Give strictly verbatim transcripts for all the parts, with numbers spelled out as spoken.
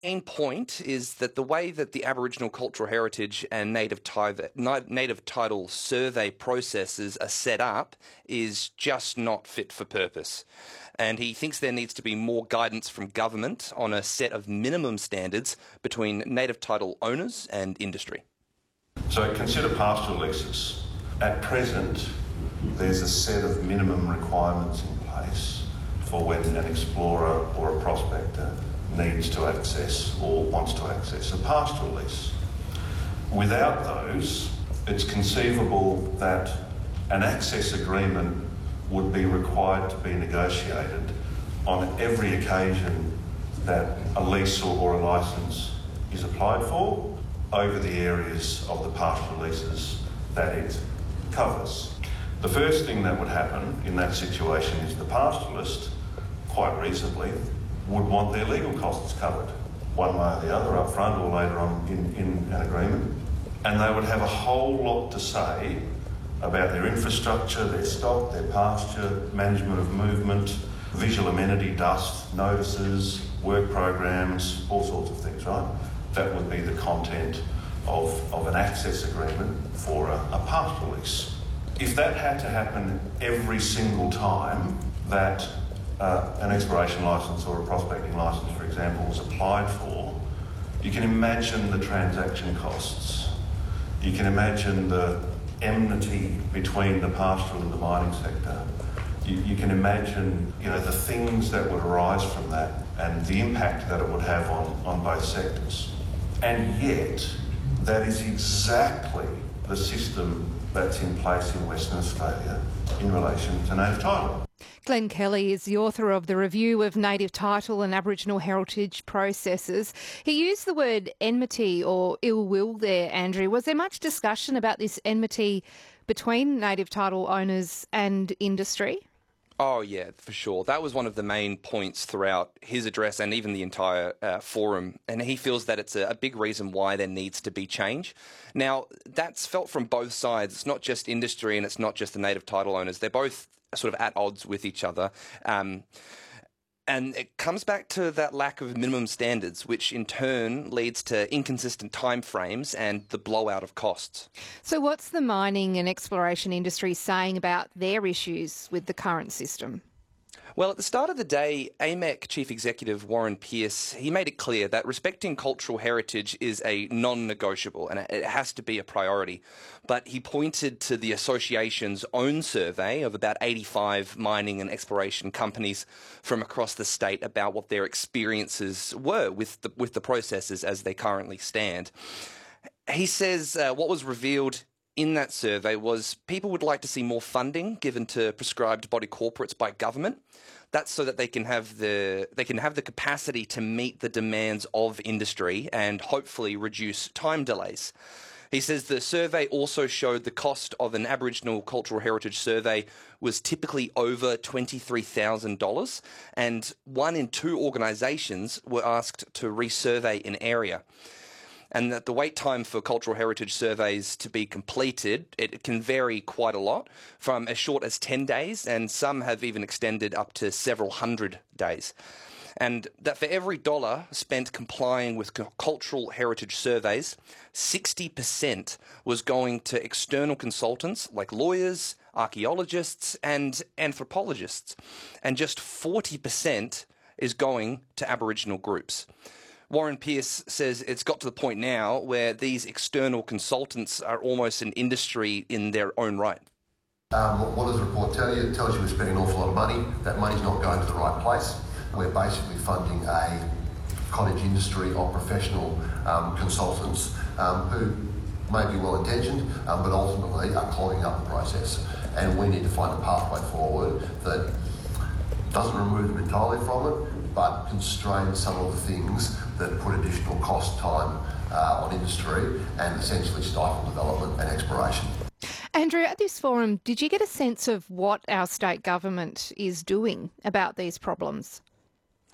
main point is that the way that the Aboriginal Cultural Heritage and Native Title, Native Title survey processes are set up is just not fit for purpose. And he thinks there needs to be more guidance from government on a set of minimum standards between native title owners and industry. So consider pastoral leases. At present, there's a set of minimum requirements in place for when an explorer or a prospector needs to access or wants to access a pastoral lease. Without those, it's conceivable that an access agreement would be required to be negotiated on every occasion that a lease or, or a licence is applied for over the areas of the pastoral leases that it covers. The first thing that would happen in that situation is the pastoralist, quite reasonably, would want their legal costs covered, one way or the other, up front or later on in, in an agreement. And they would have a whole lot to say about their infrastructure, their stock, their pasture, management of movement, visual amenity, dust, notices, work programs, all sorts of things, right? That would be the content of, of an access agreement for a, a pastoral lease. If that had to happen every single time that uh, an exploration licence or a prospecting licence, for example, was applied for, you can imagine the transaction costs. You can imagine the enmity between the pastoral and the mining sector. You, you can imagine, you know, the things that would arise from that and the impact that it would have on, on both sectors. And yet, that is exactly the system that's in place in Western Australia in relation to native title. Glenn Kelly is the author of the Review of Native Title and Aboriginal Heritage Processes. He used the word enmity or ill will there, Andrew. Was there much discussion about this enmity between native title owners and industry? Oh, yeah, for sure. That was one of the main points throughout his address and even the entire uh, forum. And he feels that it's a, a big reason why there needs to be change. Now, that's felt from both sides. It's not just industry and it's not just the native title owners. They're both sort of at odds with each other. Um, and it comes back to that lack of minimum standards, which in turn leads to inconsistent timeframes and the blowout of costs. So what's the mining and exploration industry saying about their issues with the current system? Well, at the start of the day, A M E C Chief Executive Warren Pearce, he made it clear that respecting cultural heritage is a non-negotiable and it has to be a priority. But he pointed to the association's own survey of about eighty-five mining and exploration companies from across the state about what their experiences were with the, with the processes as they currently stand. He says uh, what was revealed in that survey was people would like to see more funding given to prescribed body corporates by government. That's so that they can have the they can have the capacity to meet the demands of industry and hopefully reduce time delays. He says the survey also showed the cost of an Aboriginal cultural heritage survey was typically over twenty-three thousand dollars, and one in two organisations were asked to resurvey an area. And that the wait time for cultural heritage surveys to be completed, it can vary quite a lot, from as short as ten days, and some have even extended up to several hundred days. And that for every dollar spent complying with cultural heritage surveys, sixty percent was going to external consultants like lawyers, archaeologists, and anthropologists, and just forty percent is going to Aboriginal groups. Warren Pearce says it's got to the point now where these external consultants are almost an industry in their own right. Um, what does the report tell you? It tells you we're spending an awful lot of money. That money's not going to the right place. We're basically funding a cottage industry of professional um, consultants um, who may be well-intentioned, um, but ultimately are clogging up the process. And we need to find a pathway forward that doesn't remove them entirely from it, but constrain some of the things that put additional cost time uh, on industry and essentially stifle development and exploration. Andrew, at this forum, did you get a sense of what our state government is doing about these problems?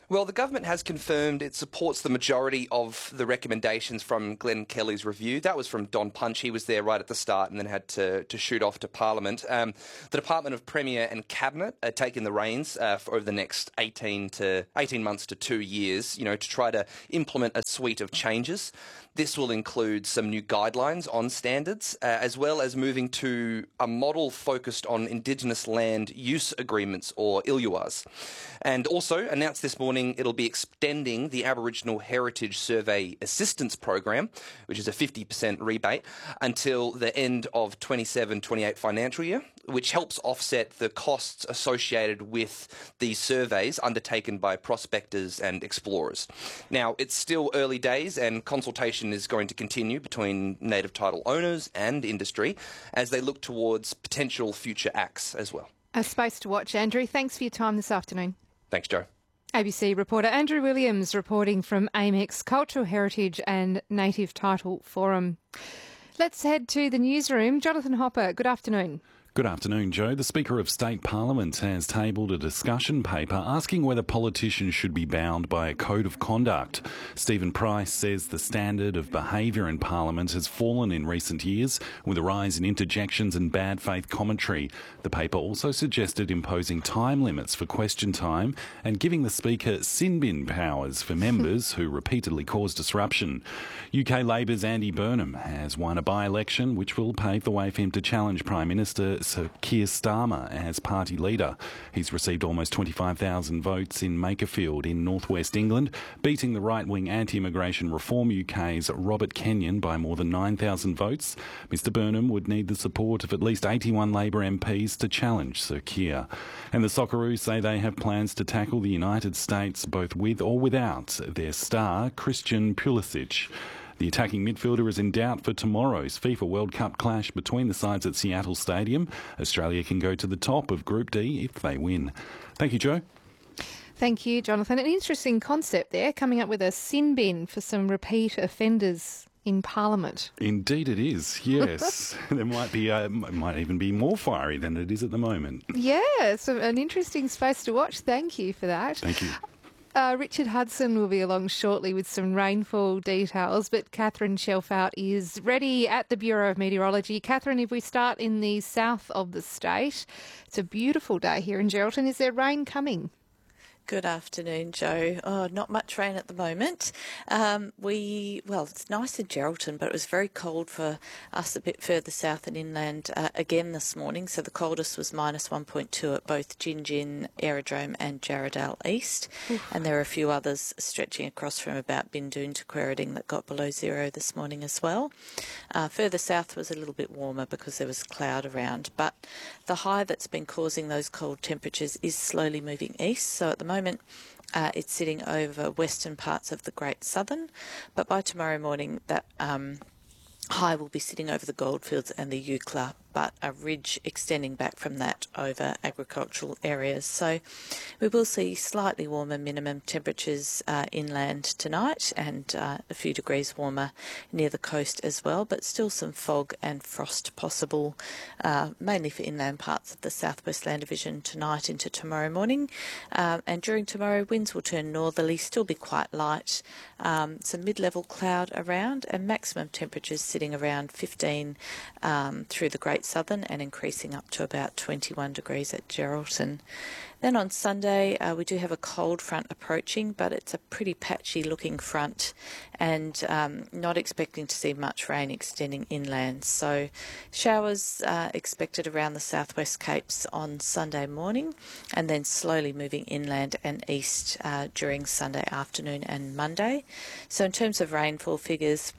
Well, the government has confirmed it supports the majority of the recommendations from Glenn Kelly's review. That was from Don Punch. He was there right at the start and then had to, to shoot off to Parliament. Um, the Department of Premier and Cabinet are taking the reins uh, for over the next eighteen to eighteen months to two years, you know, to try to implement a suite of changes. This will include some new guidelines on standards, uh, as well as moving to a model focused on Indigenous land use agreements, or I L U As. And also announced this morning it'll be extending the Aboriginal Heritage Survey Assistance Program, which is a fifty percent rebate, until the end of twenty-seven twenty-eight financial year, which helps offset the costs associated with these surveys undertaken by prospectors and explorers. Now, it's still early days and consultation is going to continue between native title owners and industry as they look towards potential future acts as well. A space to watch, Andrew. Thanks for your time this afternoon. Thanks, Joe. A B C reporter Andrew Williams reporting from A M E X Cultural Heritage and Native Title Forum. Let's head to the newsroom. Jonathan Hopper, good afternoon. Good afternoon, Joe. The Speaker of State Parliament has tabled a discussion paper asking whether politicians should be bound by a code of conduct. Stephen Price says the standard of behaviour in Parliament has fallen in recent years with a rise in interjections and bad faith commentary. The paper also suggested imposing time limits for question time and giving the Speaker sin bin powers for members who repeatedly cause disruption. U K Labor's Andy Burnham has won a by-election which will pave the way for him to challenge Prime Minister Sir Keir Starmer as party leader. He's received almost twenty-five thousand votes in Makerfield in northwest England, beating the right-wing anti-immigration Reform U K's Robert Kenyon by more than nine thousand votes. Mr Burnham would need the support of at least eighty-one Labor M Ps to challenge Sir Keir. And the Socceroos say they have plans to tackle the United States both with or without their star, Christian Pulisic. The attacking midfielder is in doubt for tomorrow's FIFA World Cup clash between the sides at Seattle Stadium. Australia can go to the top of Group D if they win. Thank you, Joe. Thank you, Jonathan. An interesting concept there, coming up with a sin bin for some repeat offenders in Parliament. Indeed it is, yes. There might be, uh, might even be more fiery than it is at the moment. Yeah, so an interesting space to watch. Thank you for that. Thank you. Uh, Richard Hudson will be along shortly with some rainfall details, but Catherine Shelfout is ready at the Bureau of Meteorology. Catherine, if we start in the south of the state, it's a beautiful day here in Geraldton. Is there rain coming? Good afternoon, Joe. Oh, not much rain at the moment. Um, we, well, it's nice in Geraldton, but it was very cold for us a bit further south and inland uh, again this morning. So the coldest was minus one point two at both Gin Gin, Aerodrome and Jarrahdale East. Oof. And there are a few others stretching across from about Bindoon to Quairading that got below zero this morning as well. Uh, further south was a little bit warmer because there was cloud around, but the high that's been causing those cold temperatures is slowly moving east. So at the moment, moment, uh, it's sitting over western parts of the Great Southern, but by tomorrow morning that um, high will be sitting over the Goldfields and the Eucla, but a ridge extending back from that over agricultural areas. So we will see slightly warmer minimum temperatures uh, inland tonight and uh, a few degrees warmer near the coast as well, but still some fog and frost possible, uh, mainly for inland parts of the southwest land division tonight into tomorrow morning. Um, and during tomorrow, winds will turn northerly, still be quite light, um, some mid-level cloud around, and maximum temperatures sitting around fifteen um, through the Great Southern and increasing up to about twenty-one degrees at Geraldton. Then on Sunday, uh, we do have a cold front approaching, but it's a pretty patchy looking front and um, not expecting to see much rain extending inland. So showers uh, expected around the southwest Capes on Sunday morning and then slowly moving inland and east uh, during Sunday afternoon and Monday. So in terms of rainfall figures,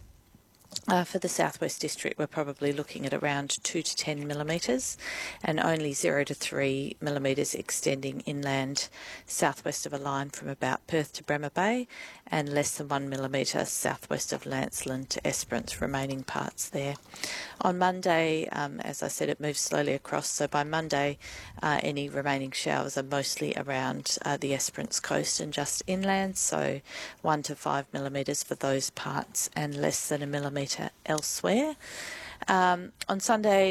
Uh, for the Southwest District, we're probably looking at around two to ten millimetres and only zero to three millimetres extending inland southwest of a line from about Perth to Bremer Bay and less than one millimetre southwest of Lancelin to Esperance, remaining parts there. On Monday, um, as I said, it moves slowly across, so by Monday uh, any remaining showers are mostly around uh, the Esperance coast and just inland, so one to five millimetres for those parts and less than a millimetre elsewhere. Um, on Sunday,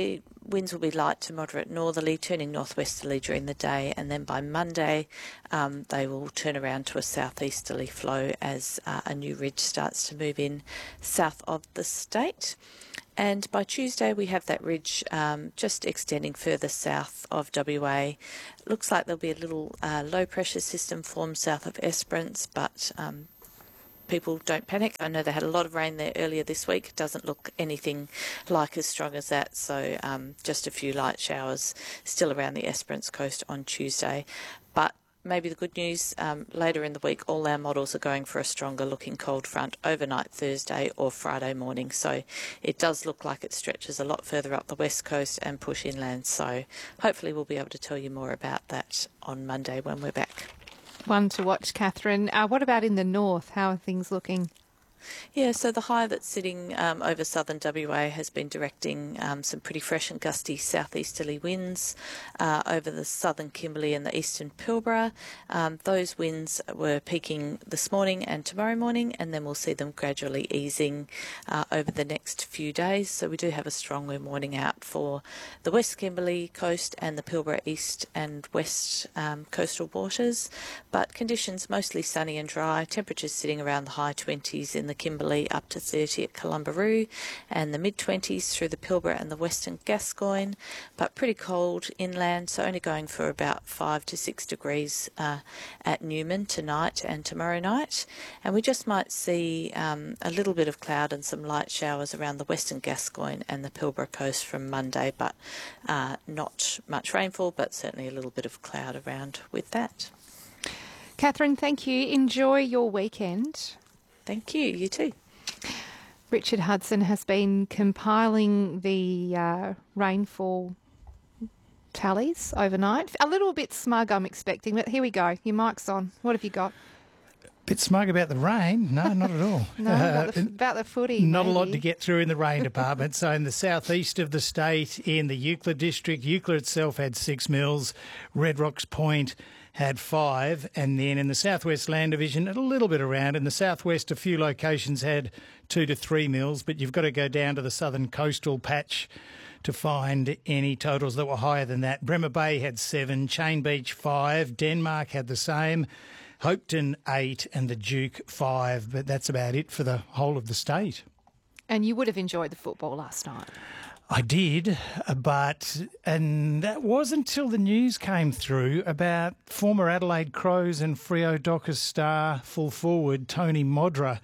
winds will be light to moderate northerly, turning northwesterly during the day, and then by Monday um, they will turn around to a southeasterly flow as uh, a new ridge starts to move in south of the state. And by Tuesday, we have that ridge um, just extending further south of W A. Looks like there'll be a little uh, low-pressure system formed south of Esperance, but um, people don't panic. I know they had a lot of rain there earlier this week. It doesn't look anything like as strong as that, so um, just a few light showers still around the Esperance coast on Tuesday. But maybe the good news, um, later in the week, all our models are going for a stronger looking cold front overnight Thursday or Friday morning. So it does look like it stretches a lot further up the west coast and push inland. So hopefully we'll be able to tell you more about that on Monday when we're back. One to watch, Catherine. Uh, what about in the north? How are things looking? Yeah, so the high that's sitting um, over southern W A has been directing um, some pretty fresh and gusty southeasterly winds uh, over the southern Kimberley and the eastern Pilbara. Um, those winds were peaking this morning and tomorrow morning, and then we'll see them gradually easing uh, over the next few days. So we do have a strong wind warning out for the west Kimberley coast and the Pilbara east and west um, coastal waters, but conditions mostly sunny and dry, temperatures sitting around the high twenties in the Kimberley, up to thirty at Columbaroo, and the mid-twenties through the Pilbara and the western Gascoyne, but pretty cold inland, so only going for about five to six degrees uh, at Newman tonight and tomorrow night. And we just might see um, a little bit of cloud and some light showers around the western Gascoyne and the Pilbara coast from Monday, but uh, not much rainfall, but certainly a little bit of cloud around with that. Catherine, thank you. Enjoy your weekend. Thank you. You too. Richard Hudson has been compiling the uh, rainfall tallies overnight. A little bit smug, I'm expecting, but here we go. Your mic's on. What have you got? Bit smug about the rain? No, not at all. no, about the, about the footy. Not maybe. a lot to get through in the rain department. So in the southeast of the state, in the Eucla district, Eucla itself had six mils. Red Rocks Point had five, and then in the Southwest Land Division, a little bit around. In the southwest, a few locations had two to three mils, but you've got to go down to the southern coastal patch to find any totals that were higher than that. Bremer Bay had seven, Chain Beach five, Denmark had the same, Hopeton eight, and the Duke five, but that's about it for the whole of the state. And you would have enjoyed the football last night. I did, but, and that was until the news came through about former Adelaide Crows and Freo Dockers star full forward Tony Modra.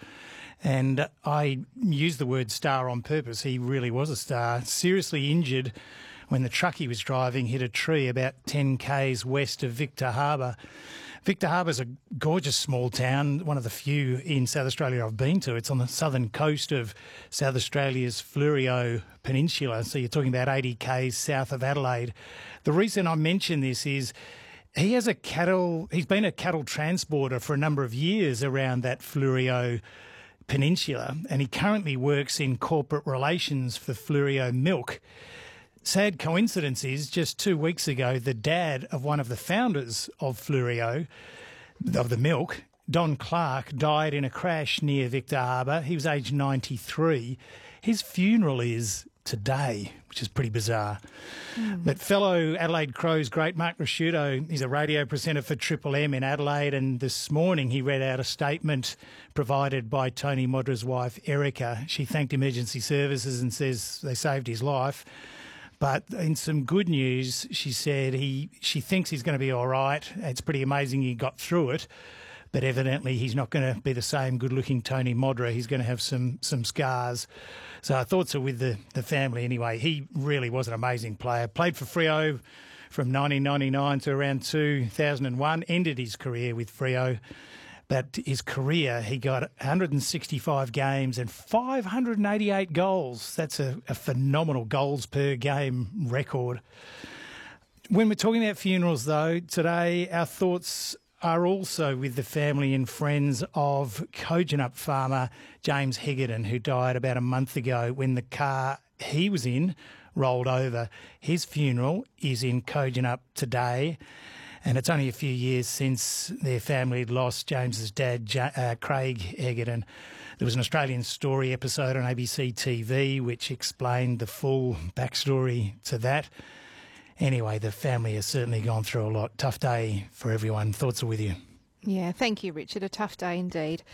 And I use the word star on purpose. He really was a star. Seriously injured when the truck he was driving hit a tree about ten kays west of Victor Harbour. Victor Harbour's a gorgeous small town, one of the few in South Australia I've been to. It's on the southern coast of South Australia's Fleurieu Peninsula, so you're talking about eighty kays south of Adelaide. The reason I mention this is he has a cattle, he's been a cattle transporter for a number of years around that Fleurieu Peninsula, and he currently works in corporate relations for Fleurieu Milk. Sad coincidence is, just two weeks ago, the dad of one of the founders of Fleurieu, of the milk, Don Clark, died in a crash near Victor Harbour. He was aged ninety-three. His funeral is today, which is pretty bizarre. Mm. But fellow Adelaide Crows great Mark Ricciuto, he's a radio presenter for Triple M in Adelaide, and this morning he read out a statement provided by Tony Modra's wife, Erica. She thanked emergency services and says they saved his life. But in some good news, she said he she thinks he's going to be all right. It's pretty amazing he got through it. But evidently he's not going to be the same good-looking Tony Modra. He's going to have some some scars. So our thoughts are with the, the family anyway. He really was an amazing player. Played for Freo from nineteen ninety-nine to around two thousand one. Ended his career with Freo. But his career, he got one hundred sixty-five games and five hundred eighty-eight goals. That's a, a phenomenal goals per game record. When we're talking about funerals, though, today our thoughts are also with the family and friends of Kojonup farmer James Hegarden, who died about a month ago when the car he was in rolled over. His funeral is in Kojonup today. And it's only a few years since their family had lost James's dad, uh, Craig Hegarden. There was an Australian Story episode on A B C T V which explained the full backstory to that. Anyway, the family has certainly gone through a lot. Tough day for everyone. Thoughts are with you. Yeah, thank you, Richard. A tough day indeed.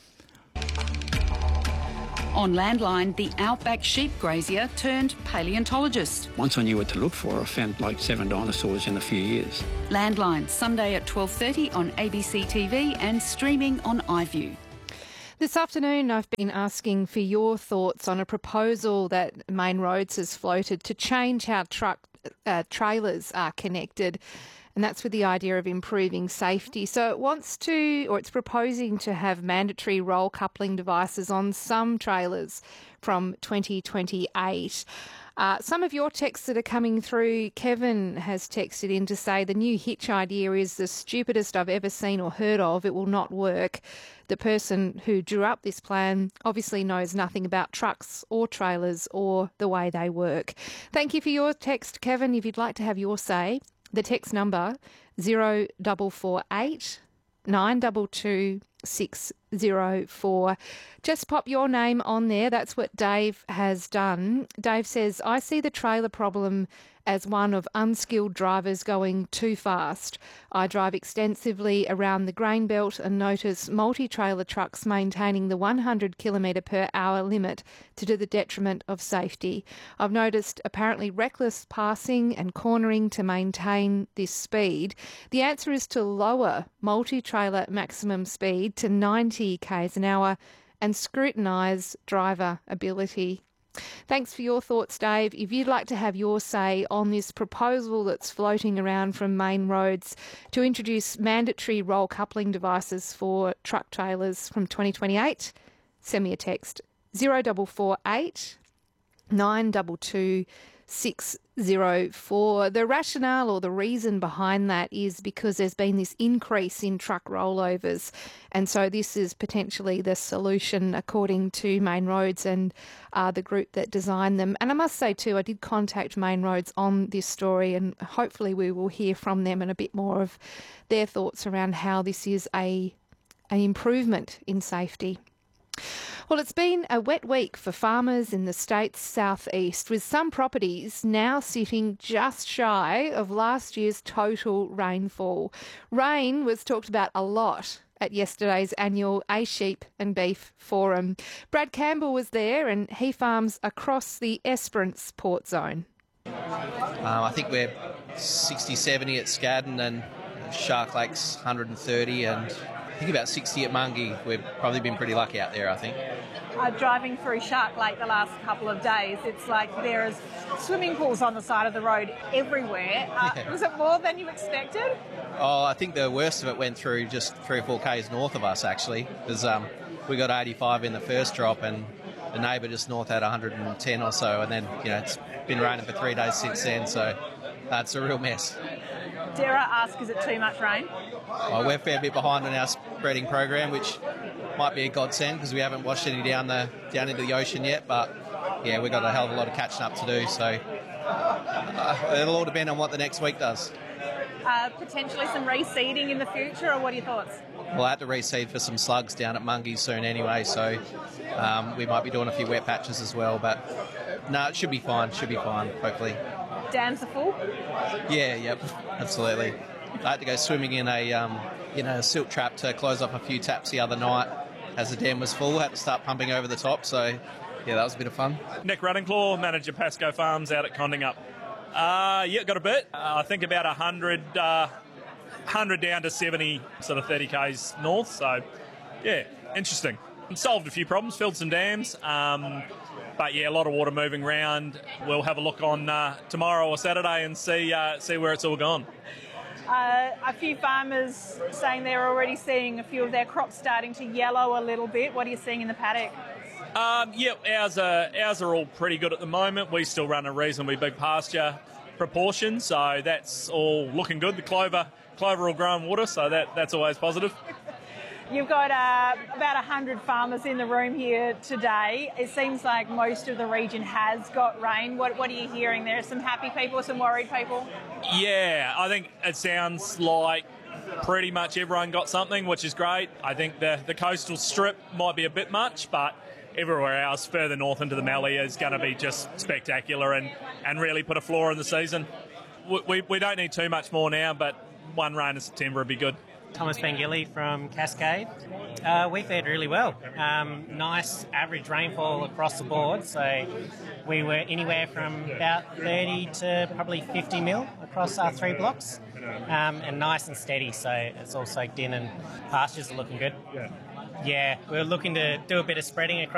On Landline, the outback sheep grazier turned paleontologist. Once I knew what to look for, I found like seven dinosaurs in a few years. Landline, Sunday at twelve thirty on A B C T V and streaming on iView. This afternoon, I've been asking for your thoughts on a proposal that Main Roads has floated to change how truck uh, trailers are connected. And that's with the idea of improving safety. So it wants to, or it's proposing to have mandatory roll coupling devices on some trailers from twenty twenty-eight. Uh, some of your texts that are coming through, Kevin has texted in to say the new hitch idea is the stupidest I've ever seen or heard of. It will not work. The person who drew up this plan obviously knows nothing about trucks or trailers or the way they work. Thank you for your text, Kevin. If you'd like to have your say, the text number zero four four eight nine two two six zero four. Just pop your name on there. That's what Dave has done. Dave says, I see the trailer problem as one of unskilled drivers going too fast. I drive extensively around the grain belt and notice multi-trailer trucks maintaining the one hundred kilometre per hour limit to the detriment of safety. I've noticed apparently reckless passing and cornering to maintain this speed. The answer is to lower multi-trailer maximum speed to ninety k's an hour and scrutinise driver ability. Thanks for your thoughts, Dave. If you'd like to have your say on this proposal that's floating around from Main Roads to introduce mandatory roll coupling devices for truck trailers from twenty twenty-eight, send me a text zero four four eight nine two two six zero four. The rationale or the reason behind that is because there's been this increase in truck rollovers, and so this is potentially the solution according to Main Roads and uh, the group that designed them. And I must say too, I did contact Main Roads on this story, and hopefully we will hear from them and a bit more of their thoughts around how this is a an improvement in safety. Well, it's been a wet week for farmers in the state's southeast, with some properties now sitting just shy of last year's total rainfall. Rain was talked about a lot at yesterday's annual A Sheep and Beef Forum. Brad Campbell was there, and he farms across the Esperance Port Zone. Um, I think we're sixty, seventy at Scadden, and Shark Lake's one hundred thirty, and I think about sixty at Mungie. We've probably been pretty lucky out there, I think. Uh, driving through Shark Lake the last couple of days, it's like there's swimming pools on the side of the road everywhere. Uh, Yeah. Was it more than you expected? Oh, I think the worst of it went through just three or four k's north of us, actually, because um, we got eighty-five in the first drop, and the neighbour just north had one hundred ten or so, and then, you know, it's been raining for three days since then, so uh, it's a real mess. Dare I ask, is it too much rain? Oh, we're a fair bit behind on our spreading program, which might be a godsend because we haven't washed any down the down into the ocean yet. But yeah, we've got a hell of a lot of catching up to do. So uh, it'll all depend on what the next week does. Uh, potentially some reseeding in the future, or what are your thoughts? We'll have to reseed for some slugs down at Mungie soon anyway. So um, we might be doing a few wet patches as well. But no, it should be fine. Should be fine. Hopefully. Dams are full? Yeah. Yep. Absolutely. I had to go swimming in a um, in a silt trap to close off a few taps the other night as the dam was full. Had to start pumping over the top, so yeah, that was a bit of fun. Nick Ruddingclaw, manager Pasco Farms out at Condingup. Uh, yeah, got a bit. Uh, I think about one hundred, uh, one hundred down to seventy, sort of thirty k's north, so yeah, interesting. Solved a few problems, filled some dams, um, but yeah, a lot of water moving around. We'll have a look on uh, tomorrow or Saturday and see uh, see where it's all gone. Uh, a few farmers saying they're already seeing a few of their crops starting to yellow a little bit. What are you seeing in the paddock? Um, yeah, ours are, ours are all pretty good at the moment. We still run a reasonably big pasture proportion, so that's all looking good. The clover clover will grow in water, so that, that's always positive. You've got uh, about one hundred farmers in the room here today. It seems like most of the region has got rain. What, what are you hearing there? Some happy people, some worried people? Yeah, I think it sounds like pretty much everyone got something, which is great. I think the, the coastal strip might be a bit much, but everywhere else further north into the Mallee is going to be just spectacular and, and really put a floor in the season. We, we, we don't need too much more now, but one rain in September would be good. Thomas Pengilly from Cascade. Uh, we fared really well. Um, nice average rainfall across the board, so we were anywhere from about thirty to probably fifty mil across our three blocks, um, and nice and steady, so it's all soaked in and pastures are looking good. Yeah, we were looking to do a bit of spreading across